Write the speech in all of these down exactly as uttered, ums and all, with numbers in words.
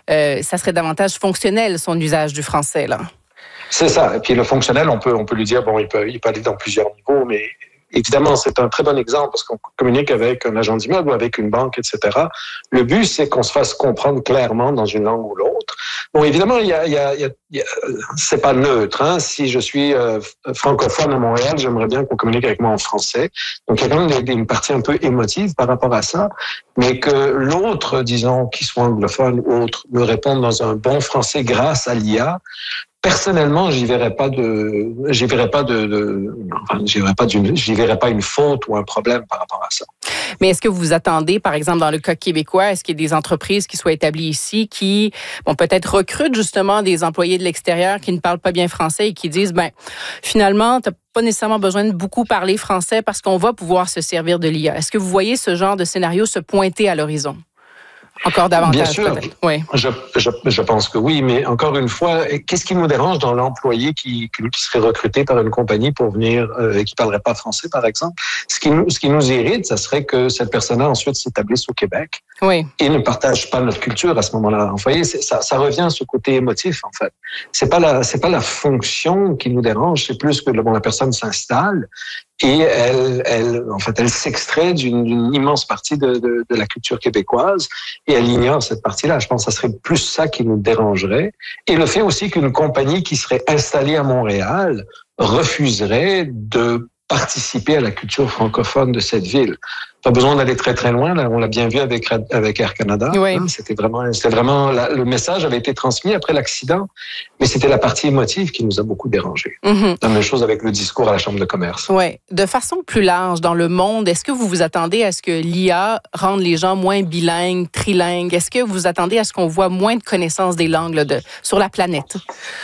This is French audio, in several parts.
euh, ça serait davantage fonctionnel, son usage du français, là. C'est ça. Et puis le fonctionnel, on peut, on peut lui dire, bon, il peut, il peut aller dans plusieurs niveaux, mais évidemment, c'est un très bon exemple parce qu'on communique avec un agent d'immeuble ou avec une banque, et cetera. Le but, c'est qu'on se fasse comprendre clairement dans une langue ou l'autre. Bon, évidemment, il y a, il y a, il y a, c'est pas neutre. Hein. Si je suis euh, francophone à Montréal, j'aimerais bien qu'on communique avec moi en français. Donc, il y a quand même une partie un peu émotive par rapport à ça, mais que l'autre, disons, qui soit anglophone ou autre, me réponde dans un bon français grâce à l'I A. Personnellement, j'y verrais pas de, j'y verrais pas de, de enfin, j'y verrais pas d'une, j'y verrais pas une faute ou un problème par rapport à ça. Mais est-ce que vous attendez, par exemple, dans le cas québécois, est-ce qu'il y a des entreprises qui soient établies ici qui, bon, peut-être recrutent justement des employés de l'extérieur qui ne parlent pas bien français et qui disent, ben, finalement, t'as pas nécessairement besoin de beaucoup parler français parce qu'on va pouvoir se servir de l'I A. Est-ce que vous voyez ce genre de scénario se pointer à l'horizon? Encore davantage, bien sûr, peut-être. Oui. Je, je, je pense que oui, mais encore une fois, qu'est-ce qui nous dérange dans l'employé qui, qui serait recruté par une compagnie pour venir euh, et qui parlerait pas français, par exemple? Ce qui nous, ce qui nous irrite, ça serait que cette personne-là ensuite s'établisse au Québec oui. et ne partage pas notre culture à ce moment-là. Vous voyez, ça, ça revient à ce côté émotif, en fait. C'est pas la, c'est pas la fonction qui nous dérange, c'est plus que bon, la personne s'installe et elle, elle, en fait, elle s'extrait d'une, d'une immense partie de, de, de la culture québécoise et elle ignore cette partie-là. Je pense que ça serait plus ça qui nous dérangerait. Et le fait aussi qu'une compagnie qui serait installée à Montréal refuserait de participer à la culture francophone de cette ville. Pas besoin d'aller très très loin. Là, on l'a bien vu avec avec Air Canada. Oui. Hein, c'était vraiment, c'était vraiment la, le message avait été transmis après l'accident, mais c'était la partie émotive qui nous a beaucoup dérangés. Mm-hmm. La même chose avec le discours à la Chambre de commerce. Oui. De façon plus large dans le monde, est-ce que vous vous attendez à ce que l'I A rende les gens moins bilingues, trilingues? Est-ce que vous vous attendez à ce qu'on voit moins de connaissances des langues là, de sur la planète?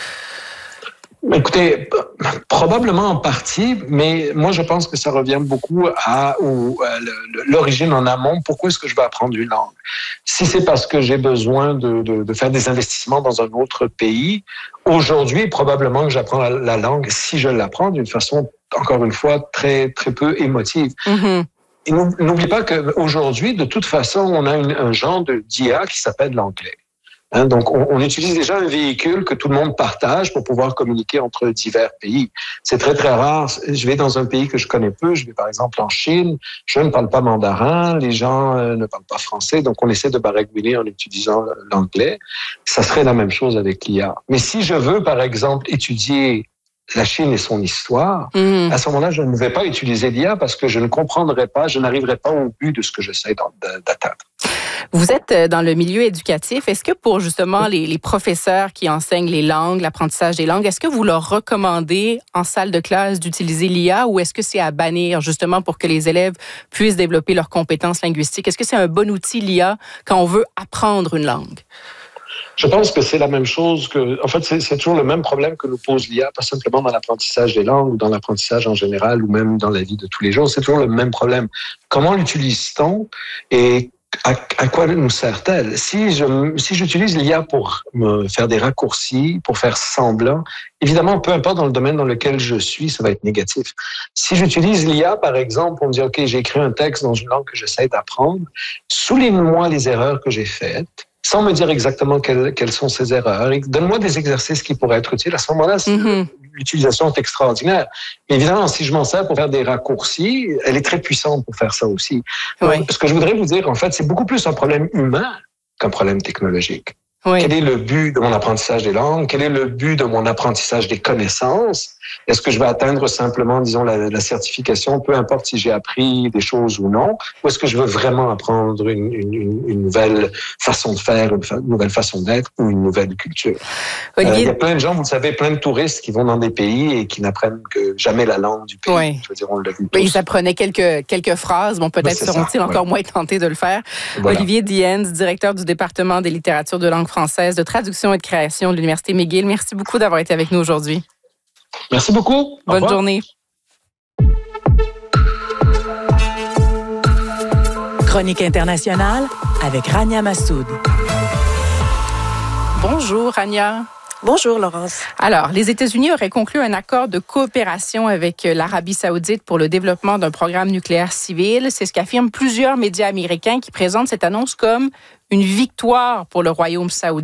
Écoutez, probablement en partie, mais moi je pense que ça revient beaucoup à, au, à l'origine en amont. Pourquoi est-ce que je vais apprendre une langue? Si c'est parce que j'ai besoin de, de, de faire des investissements dans un autre pays, aujourd'hui probablement que j'apprends la, la langue, si je l'apprends d'une façon, encore une fois, très très peu émotive. Mm-hmm. Et n'oublie pas qu'aujourd'hui, de toute façon, on a une, un genre de d'I A qui s'appelle l'anglais. Hein, donc, on, on utilise déjà un véhicule que tout le monde partage pour pouvoir communiquer entre divers pays. C'est très, très rare. Je vais dans un pays que je connais peu. Je vais, par exemple, en Chine. Je ne parle pas mandarin. Les gens euh, ne parlent pas français. Donc, on essaie de baragouiner en utilisant l'anglais. Ça serait la même chose avec l'I A. Mais si je veux, par exemple, étudier la Chine et son histoire, mmh. à ce moment-là, je ne vais pas utiliser l'I A parce que je ne comprendrai pas, je n'arriverai pas au but de ce que j'essaie d'atteindre. Vous êtes dans le milieu éducatif. Est-ce que pour justement les, les professeurs qui enseignent les langues, l'apprentissage des langues, est-ce que vous leur recommandez en salle de classe d'utiliser l'I A ou est-ce que c'est à bannir justement pour que les élèves puissent développer leurs compétences linguistiques? Est-ce que c'est un bon outil l'I A quand on veut apprendre une langue? Je pense que c'est la même chose que, en fait, c'est, c'est toujours le même problème que nous pose l'I A, pas simplement dans l'apprentissage des langues ou dans l'apprentissage en général ou même dans la vie de tous les jours. C'est toujours le même problème. Comment l'utilise-t-on et à, à quoi nous sert-elle? Si je, si j'utilise l'I A pour me faire des raccourcis, pour faire semblant, évidemment, peu importe dans le domaine dans lequel je suis, ça va être négatif. Si j'utilise l'I A, par exemple, pour me dire, OK, j'ai écrit un texte dans une langue que j'essaie d'apprendre, souligne-moi les erreurs que j'ai faites, sans me dire exactement quelles, quelles sont ces erreurs. Et donne-moi des exercices qui pourraient être utiles. À ce moment-là, mm-hmm. l'utilisation est extraordinaire. Mais évidemment, si je m'en sers pour faire des raccourcis, elle est très puissante pour faire ça aussi. Oui. Donc, ce que je voudrais vous dire, en fait, c'est beaucoup plus un problème humain qu'un problème technologique. Oui. Quel est le but de mon apprentissage des langues? Quel est le but de mon apprentissage des connaissances? Est-ce que je vais atteindre simplement, disons, la, la certification, peu importe si j'ai appris des choses ou non, ou est-ce que je veux vraiment apprendre une, une, une nouvelle façon de faire, une, fa- une nouvelle façon d'être ou une nouvelle culture? Olivier... Euh, il y a plein de gens, vous le savez, plein de touristes qui vont dans des pays et qui n'apprennent que jamais la langue du pays. Oui. Je veux dire, on l'a vu tous. Oui, ils apprenaient quelques, quelques phrases. Bon, peut-être ben, seront-ils ça, encore ouais. moins tentés de le faire. Voilà. Olivier Diens, directeur du département des littératures de langue française, de traduction et de création de l'Université McGill. Merci beaucoup d'avoir été avec nous aujourd'hui. Merci beaucoup. Bonne journée. Chronique internationale avec Rania Massoud. Bonjour, Rania. Bonjour, Laurence. Alors, les États-Unis auraient conclu un accord de coopération avec l'Arabie saoudite pour le développement d'un programme nucléaire civil. C'est ce qu'affirment plusieurs médias américains qui présentent cette annonce comme une victoire pour le royaume saoudien.